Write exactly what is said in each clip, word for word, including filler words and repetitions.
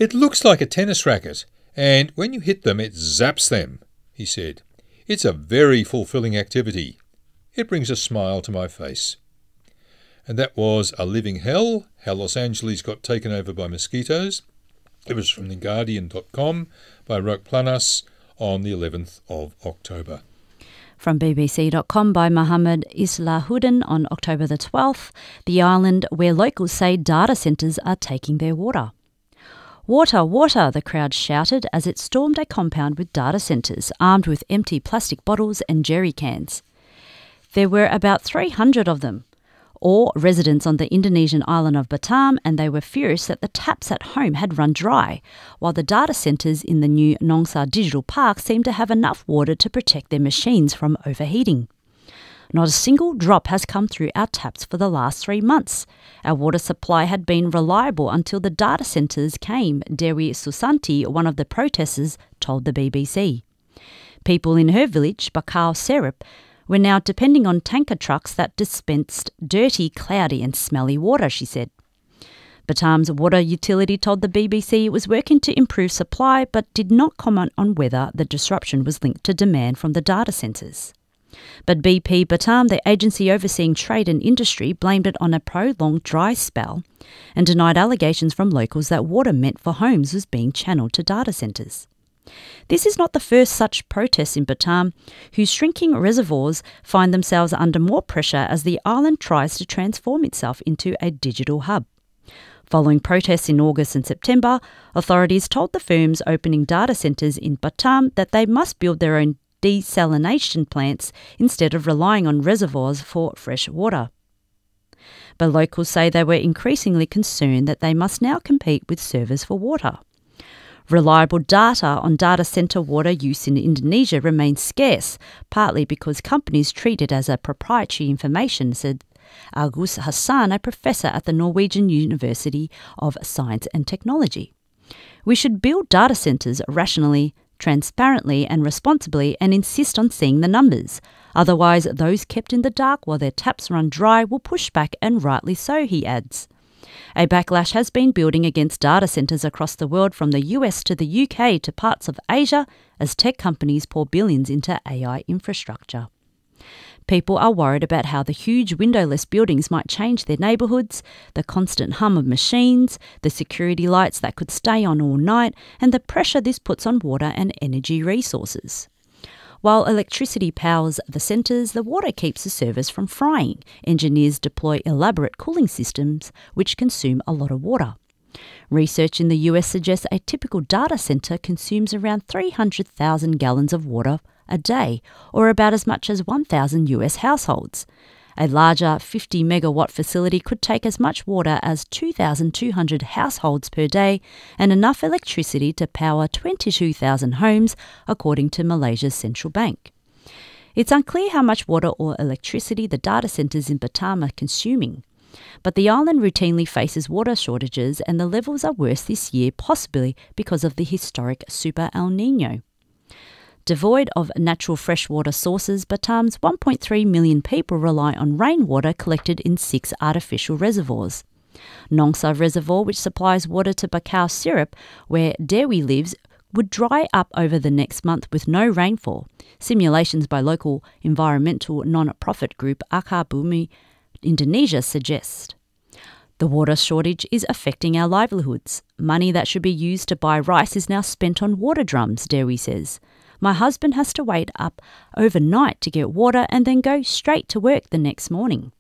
"It looks like a tennis racket, and when you hit them it zaps them," he said. "It's a very fulfilling activity. It brings a smile to my face." And that was A Living Hell, How Los Angeles Got Taken Over by Mosquitoes. It was from the guardian dot com by Roque Planas on the eleventh of October. From B B C dot com by Mohammed Islahuddin on October the twelfth, the island where locals say data centres are taking their water. "Water, water," the crowd shouted as it stormed a compound with data centres armed with empty plastic bottles and jerry cans. There were about three hundred of them, all residents on the Indonesian island of Batam, and they were furious that the taps at home had run dry, while the data centres in the new Nongsa Digital Park seemed to have enough water to protect their machines from overheating. "Not a single drop has come through our taps for the last three months. Our water supply had been reliable until the data centres came," Dewi Susanti, one of the protesters, told the B B C. People in her village, Bakau Serep, were now depending on tanker trucks that dispensed dirty, cloudy and smelly water, she said. Batam's water utility told the B B C it was working to improve supply but did not comment on whether the disruption was linked to demand from the data centres. But B P Batam, the agency overseeing trade and industry, blamed it on a prolonged dry spell and denied allegations from locals that water meant for homes was being channelled to data centres. This is not the first such protest in Batam, whose shrinking reservoirs find themselves under more pressure as the island tries to transform itself into a digital hub. Following protests in August and September, authorities told the firms opening data centres in Batam that they must build their own desalination plants instead of relying on reservoirs for fresh water. But locals say they were increasingly concerned that they must now compete with servers for water. Reliable data on data centre water use in Indonesia remains scarce, partly because companies treat it as a proprietary information, said Agus Hassan, a professor at the Norwegian University of Science and Technology. "We should build data centres rationally, transparently and responsibly and insist on seeing the numbers. Otherwise, those kept in the dark while their taps run dry will push back, and rightly so," he adds. A backlash has been building against data centres across the world, from the U S to the U K to parts of Asia, as tech companies pour billions into A I infrastructure. People are worried about how the huge windowless buildings might change their neighbourhoods, the constant hum of machines, the security lights that could stay on all night, and the pressure this puts on water and energy resources. While electricity powers the centres, the water keeps the servers from frying. Engineers deploy elaborate cooling systems which consume a lot of water. Research in the U S suggests a typical data centre consumes around three hundred thousand gallons of water a day, or about as much as one thousand U S households. A larger fifty megawatt facility could take as much water as two thousand two hundred households per day and enough electricity to power twenty-two thousand homes, according to Malaysia's central bank. It's unclear how much water or electricity the data centres in Batam are consuming, but the island routinely faces water shortages and the levels are worse this year, possibly because of the historic Super El Niño. Devoid of natural freshwater sources, Batam's one point three million people rely on rainwater collected in six artificial reservoirs. Nongsa Reservoir, which supplies water to Bakau Serep, where Dewi lives, would dry up over the next month with no rainfall. Simulations by local environmental non-profit group Akar Bumi Indonesia suggest. The water shortage is affecting our livelihoods. Money that should be used to buy rice is now spent on water drums, Dewi says. "My husband has to wait up overnight to get water and then go straight to work the next morning."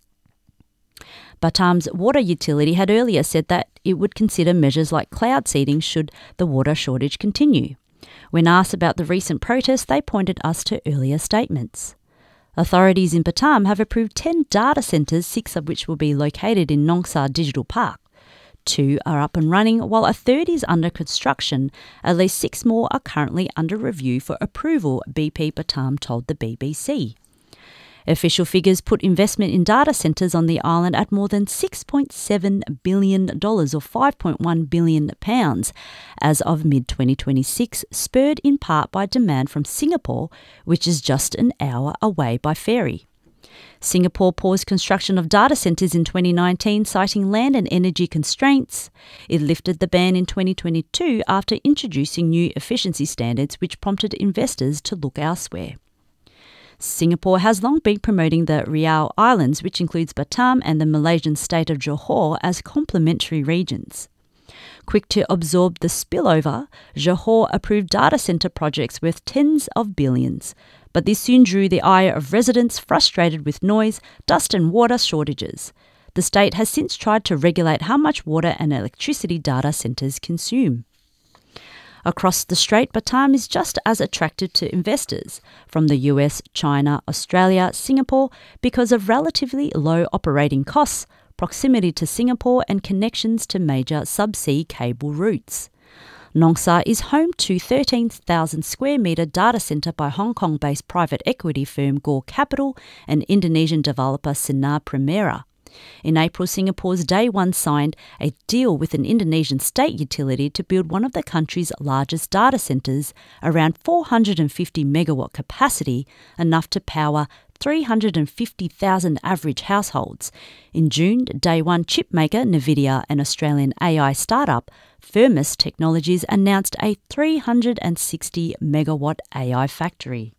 Batam's water utility had earlier said that it would consider measures like cloud seeding should the water shortage continue. When asked about the recent protests, they pointed us to earlier statements. Authorities in Batam have approved ten data centres, six of which will be located in Nongsa Digital Park. Two are up and running, while a third is under construction. At least six more are currently under review for approval, B P Batam told the B B C. Official figures put investment in data centres on the island at more than six point seven billion dollars or five point one billion pounds as of mid twenty twenty-six, spurred in part by demand from Singapore, which is just an hour away by ferry. Singapore paused construction of data centres in twenty nineteen, citing land and energy constraints. It lifted the ban in twenty twenty-two after introducing new efficiency standards which prompted investors to look elsewhere. Singapore has long been promoting the Riau Islands, which includes Batam and the Malaysian state of Johor, as complementary regions. Quick to absorb the spillover, Johor approved data centre projects worth tens of billions. But this soon drew the ire of residents frustrated with noise, dust and water shortages. The state has since tried to regulate how much water and electricity data centres consume. Across the strait, Batam is just as attractive to investors from the U S, China, Australia, Singapore because of relatively low operating costs, proximity to Singapore and connections to major subsea cable routes. Nong Sa is home to thirteen thousand square metre data centre by Hong Kong-based private equity firm Gore Capital and Indonesian developer Sinar Primera. In April, Singapore's Day One signed a deal with an Indonesian state utility to build one of the country's largest data centres, around four hundred fifty megawatt capacity, enough to power three hundred fifty thousand average households. In June, Day One chipmaker Nvidia and Australian A I startup Firmus Technologies announced a three hundred sixty megawatt A I factory.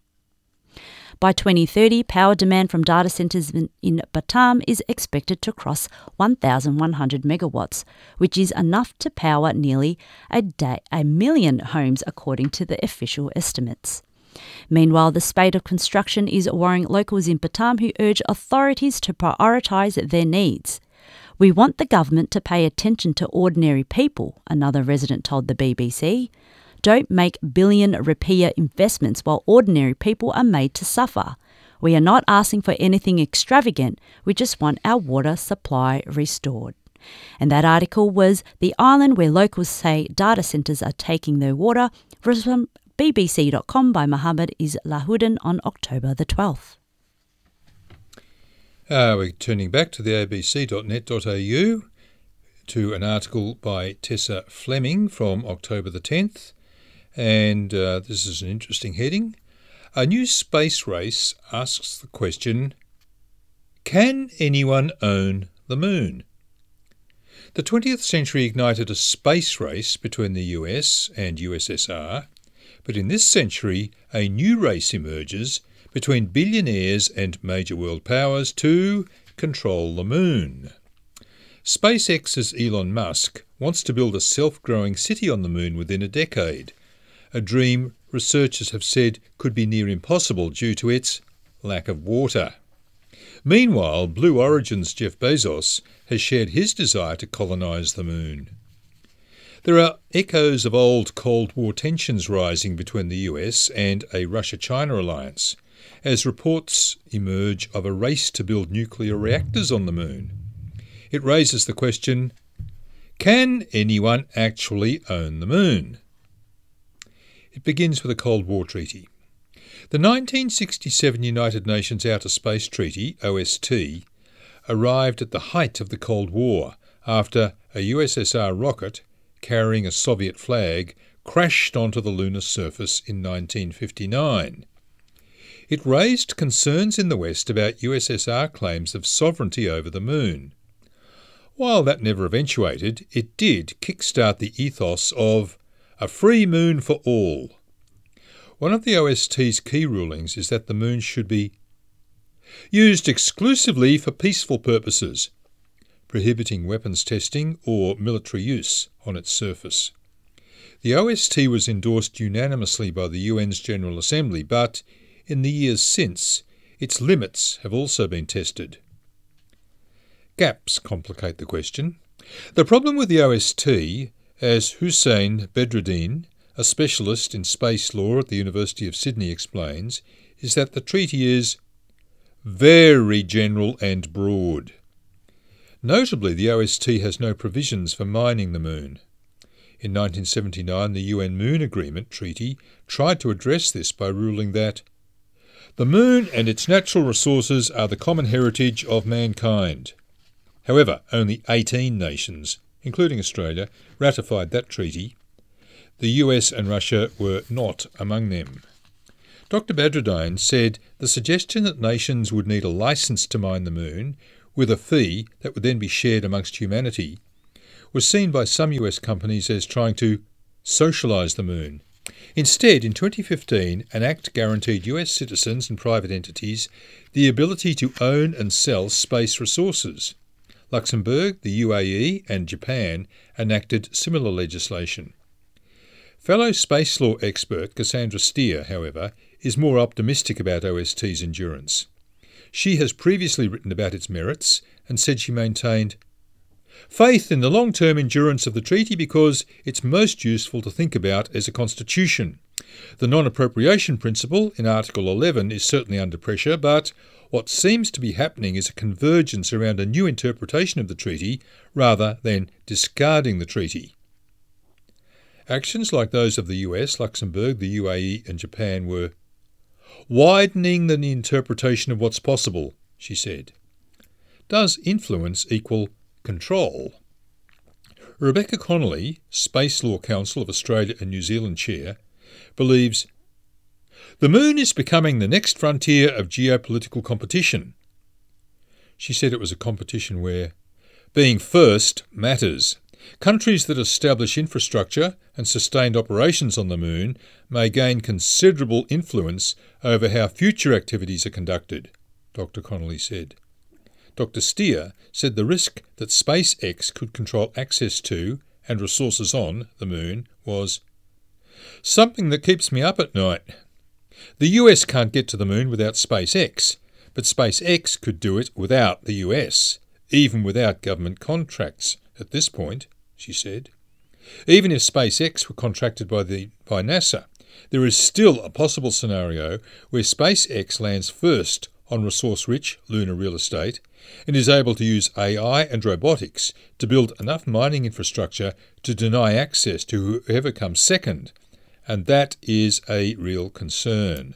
By twenty thirty, power demand from data centres in Batam is expected to cross one thousand one hundred megawatts, which is enough to power nearly a, day, a million homes according to the official estimates. Meanwhile, the spate of construction is worrying locals in Batam who urge authorities to prioritise their needs. "We want the government to pay attention to ordinary people," another resident told the B B C. "Don't make billion rupiah investments while ordinary people are made to suffer. We are not asking for anything extravagant, we just want our water supply restored." And that article was "The Island Where Locals Say Data Centres Are Taking Their Water" from B B C dot com by Mohammed Islahuddin on October the twelfth. Uh, we're turning back to the a b c dot net dot a u to an article by Tessa Fleming from October the tenth. And uh, this is an interesting heading. A new space race asks the question, can anyone own the moon? The twentieth century ignited a space race between the U S and U S S R, but in this century a new race emerges between billionaires and major world powers to control the moon. SpaceX's Elon Musk wants to build a self-growing city on the moon within a decade, a dream researchers have said could be near impossible due to its lack of water. Meanwhile, Blue Origin's Jeff Bezos has shared his desire to colonise the moon. There are echoes of old Cold War tensions rising between the U S and a Russia-China alliance, as reports emerge of a race to build nuclear reactors on the moon. It raises the question, can anyone actually own the moon? It begins with a Cold War treaty. The nineteen sixty-seven United Nations Outer Space Treaty, O S T, arrived at the height of the Cold War after a U S S R rocket carrying a Soviet flag crashed onto the lunar surface in nineteen fifty-nine. It raised concerns in the West about U S S R claims of sovereignty over the moon. While that never eventuated, it did kickstart the ethos of a free moon for all. One of the O S T's key rulings is that the moon should be used exclusively for peaceful purposes, prohibiting weapons testing or military use on its surface. The O S T was endorsed unanimously by the U N's General Assembly, but in the years since, its limits have also been tested. Gaps complicate the question. The problem with the O S T, as Hussein Bedruddin, a specialist in space law at the University of Sydney, explains, is that the treaty is very general and broad. Notably, the O S T has no provisions for mining the moon. In nineteen seventy-nine, the U N Moon Agreement Treaty tried to address this by ruling that the moon and its natural resources are the common heritage of mankind. However, only eighteen nations, including Australia, ratified that treaty. The U S and Russia were not among them. Doctor Badreddine said the suggestion that nations would need a licence to mine the moon, with a fee that would then be shared amongst humanity, was seen by some U S companies as trying to socialise the moon. Instead, in twenty fifteen, an act guaranteed U S citizens and private entities the ability to own and sell space resources. Luxembourg, the U A E and Japan enacted similar legislation. Fellow space law expert Cassandra Steer, however, is more optimistic about O S T's endurance. She has previously written about its merits and said she maintained faith in the long-term endurance of the treaty because it's most useful to think about as a constitution. The non-appropriation principle in Article eleven is certainly under pressure, but what seems to be happening is a convergence around a new interpretation of the treaty rather than discarding the treaty. Actions like those of the U S, Luxembourg, the U A E and Japan were widening the interpretation of what's possible, she said. Does influence equal control? Rebecca Connolly, Space Law Council of Australia and New Zealand chair, believes the moon is becoming the next frontier of geopolitical competition. She said it was a competition where being first matters. Countries that establish infrastructure and sustained operations on the moon may gain considerable influence over how future activities are conducted, Doctor Connolly said. Doctor Steer said the risk that SpaceX could control access to and resources on the moon was something that keeps me up at night. The U S can't get to the moon without SpaceX, but SpaceX could do it without the U S, even without government contracts at this point, she said. Even if SpaceX were contracted by the by NASA, there is still a possible scenario where SpaceX lands first on resource-rich lunar real estate and is able to use A I and robotics to build enough mining infrastructure to deny access to whoever comes second, and that is a real concern.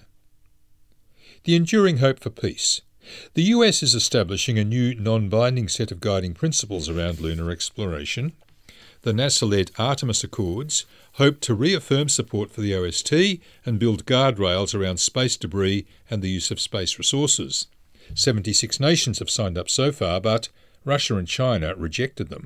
The enduring hope for peace. The U S is establishing a new non-binding set of guiding principles around lunar exploration. The NASA-led Artemis Accords hope to reaffirm support for the O S T and build guardrails around space debris and the use of space resources. seventy-six nations have signed up so far, but Russia and China rejected them.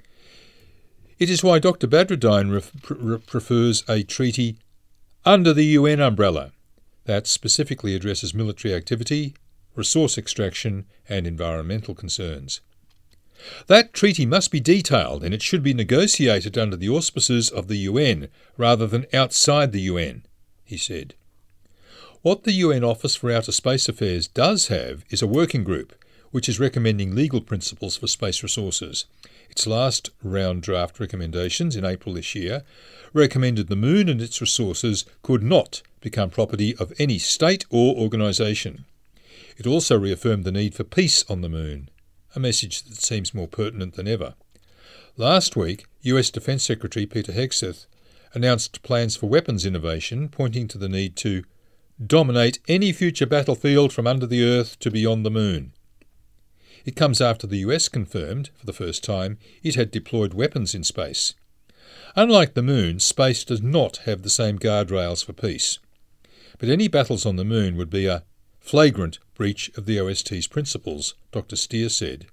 It is why Doctor Badreddine ref- pre- prefers a treaty under the U N umbrella that specifically addresses military activity, resource extraction and environmental concerns. That treaty must be detailed and it should be negotiated under the auspices of the U N rather than outside the U N, he said. What the U N Office for Outer Space Affairs does have is a working group which is recommending legal principles for space resources. Its last round draft recommendations in April this year recommended the moon and its resources could not become property of any state or organisation. It also reaffirmed the need for peace on the moon, a message that seems more pertinent than ever. Last week, U S Defence Secretary Peter Hegseth announced plans for weapons innovation, pointing to the need to dominate any future battlefield from under the Earth to beyond the moon. It comes after the U S confirmed, for the first time, it had deployed weapons in space. Unlike the moon, space does not have the same guardrails for peace. But any battles on the moon would be a flagrant breach of the O S T's principles, Doctor Steer said.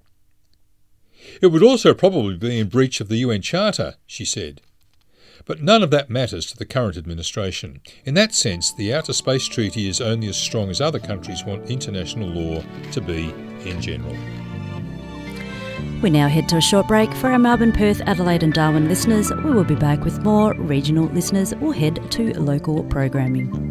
It would also probably be in breach of the U N Charter, she said. But none of that matters to the current administration. In that sense, the Outer Space Treaty is only as strong as other countries want international law to be in general. We now head to a short break. For our Melbourne, Perth, Adelaide and Darwin listeners, we will be back with more. Regional listeners will head to local programming.